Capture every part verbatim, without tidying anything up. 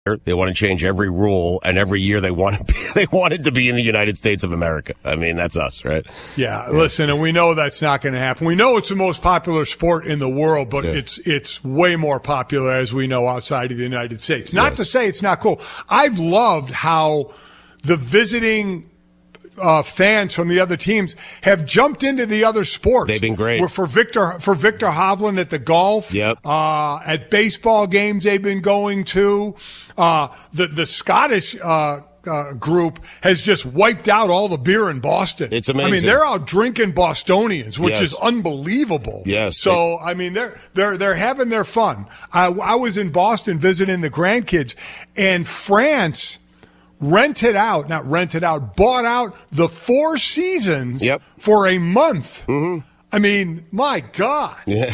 They want to change every rule, and every year they want to be, they want it to be in the United States of America. I mean, that's us, right? Yeah, yeah. Listen, and we know that's not going to happen. We know it's the most popular sport in the world, but yes. it's it's way more popular, as we know, outside of the United States. Not yes. to say it's not cool. I've loved how the visiting Uh, fans from the other teams have jumped into the other sports. They've been great. We're for Victor for Victor Hovland at the golf. Yep. Uh, at baseball games they've been going to. Uh, the the Scottish uh, uh, group has just wiped out all the beer in Boston. It's amazing. I mean, they're out drinking Bostonians, which yes. is unbelievable. Yes. So I mean, they're they're they're having their fun. I, I was in Boston visiting the grandkids, and France rented out, not rented out, bought out the Four Seasons yep. for a month. Mm-hmm. I mean, my God. Yeah.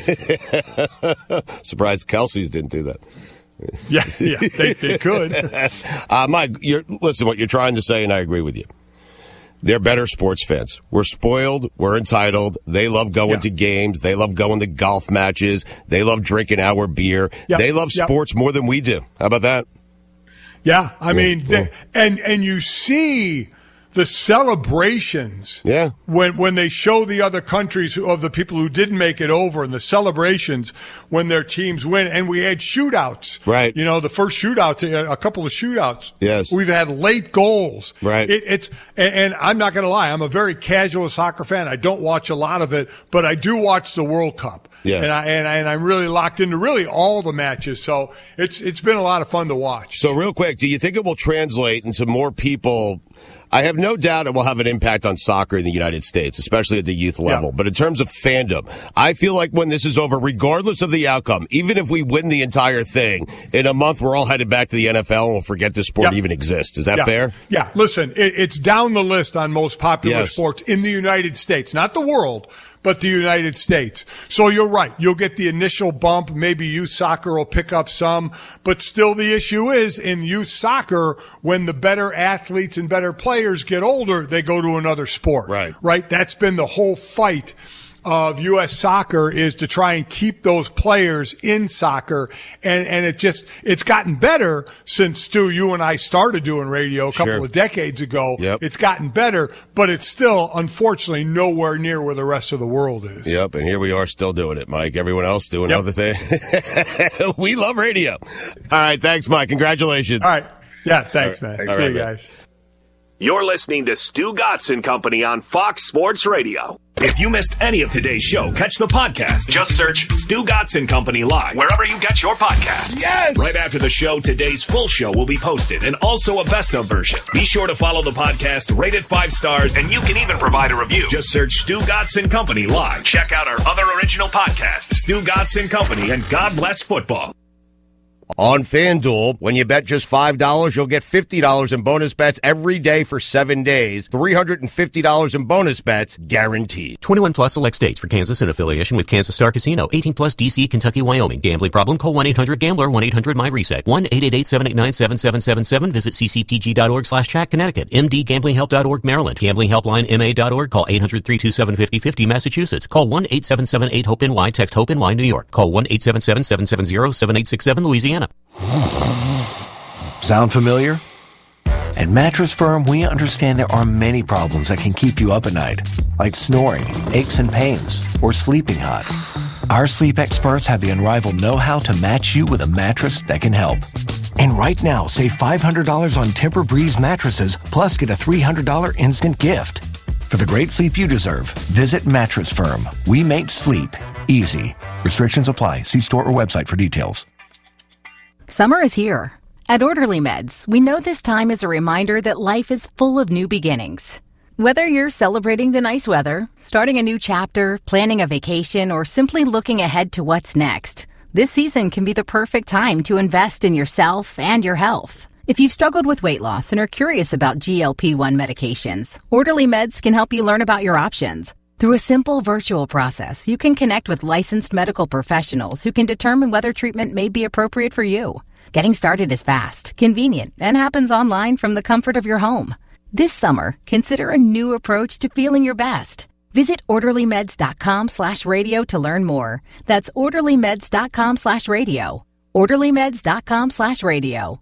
Surprised Kelsey's didn't do that. Yeah, yeah, they, they could. uh, Mike, you're, listen, what you're trying to say, and I agree with you. They're better sports fans. We're spoiled. We're entitled. They love going yeah. to games. They love going to golf matches. They love drinking our beer. Yep. They love yep. sports more than we do. How about that? Yeah, I mean, yeah. they, and and you see the celebrations yeah. when when they show the other countries of the people who didn't make it over, and the celebrations when their teams win. And we had shootouts. Right. You know, the first shootouts, a couple of shootouts. Yes. We've had late goals. Right. It, it's and, and I'm not going to lie, I'm a very casual soccer fan. I don't watch a lot of it, but I do watch the World Cup. Yes. And, I, and, I, and I'm really locked into really all the matches. So it's it's been a lot of fun to watch. So real quick, do you think it will translate into more people? I have no doubt it will have an impact on soccer in the United States, especially at the youth level. Yeah. But in terms of fandom, I feel like when this is over, regardless of the outcome, even if we win the entire thing, in a month we're all headed back to the N F L and we'll forget this sport yeah. even exists. Is that yeah. fair? Yeah. Listen, it, it's down the list on most popular yes. sports in the United States, not the world, but the United States. So you're right. You'll get the initial bump. Maybe youth soccer will pick up some. But still the issue is in youth soccer, when the better athletes and better players get older, they go to another sport. Right. Right? That's been the whole fight of U S soccer, is to try and keep those players in soccer. And, and it just, it's gotten better since, Stu, you and I started doing radio a couple sure. of decades ago. Yep. It's gotten better, but it's still, unfortunately, nowhere near where the rest of the world is. Yep, and here we are still doing it, Mike. Everyone else doing yep. other things. We love radio. All right, thanks, Mike. Congratulations. All right. Yeah, thanks, right. man. All See right, you man. guys. You're listening to Stu Gatz and Company on Fox Sports Radio. If you missed any of today's show, catch the podcast. Just search Stu Gatz and Company Live wherever you get your podcasts. Yes! Right after the show, today's full show will be posted, and also a best of version. Be sure to follow the podcast, rate it five stars, and you can even provide a review. Just search Stu Gatz and Company Live. Check out our other original podcasts, Stu Gatz and Company and God Bless Football. On FanDuel, when you bet just five dollars, you'll get fifty dollars in bonus bets every day for seven days. three hundred fifty dollars in bonus bets guaranteed. twenty-one plus select states. For Kansas in affiliation with Kansas Star Casino. eighteen plus D C, Kentucky, Wyoming. Gambling problem? Call one eight hundred gambler, one eight hundred my reset. one eight eight eight, seven eight nine, seven seven seven seven. Visit ccpg.org slash chat Connecticut. m d gambling help dot org Maryland. Gambling helpline M A dot org. Call eight hundred, three two seven, five oh five oh Massachusetts. Call one eight seven seven eight hope N Y. Text HOPE-NY New York. Call one eight seven seven, seven seven zero, seven eight six seven Louisiana. Sound familiar? At Mattress Firm, we understand there are many problems that can keep you up at night, like snoring, aches and pains, or sleeping hot. Our sleep experts have the unrivaled know-how to match you with a mattress that can help. And right now, save five hundred dollars on Tempur-Breeze mattresses, plus get a three hundred dollars instant gift. For the great sleep you deserve, visit Mattress Firm. We make sleep easy. Restrictions apply. See store or website for details. Summer is here. At Orderly Meds, we know this time is a reminder that life is full of new beginnings. Whether you're celebrating the nice weather, starting a new chapter, planning a vacation, or simply looking ahead to what's next, this season can be the perfect time to invest in yourself and your health. If you've struggled with weight loss and are curious about G L P one medications, Orderly Meds can help you learn about your options. Through a simple virtual process, you can connect with licensed medical professionals who can determine whether treatment may be appropriate for you. Getting started is fast, convenient, and happens online from the comfort of your home. This summer, consider a new approach to feeling your best. Visit orderlymeds.com slash radio to learn more. That's orderlymeds.com slash radio. orderlymeds.com slash radio.